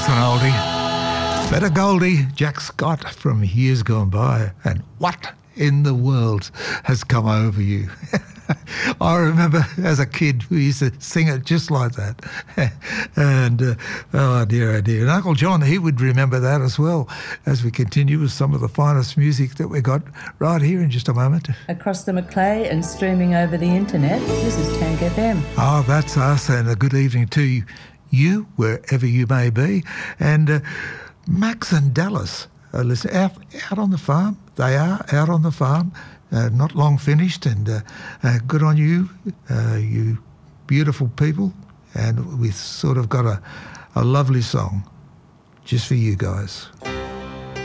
that's an oldie. Better Goldie, Jack Scott from years gone by. And what in the world has come over you? I remember as a kid we used to sing it just like that. And oh dear. And Uncle John, he would remember that as well as we continue with some of the finest music that we got right here in just a moment. Across the Macleay and streaming over the internet, this is Tank FM. Oh, that's us, and a good evening to you wherever you may be. And Max and Dallas are listening out on the farm. They are out on the farm. Not long finished, and good on you, you beautiful people. And we've sort of got a lovely song just for you guys.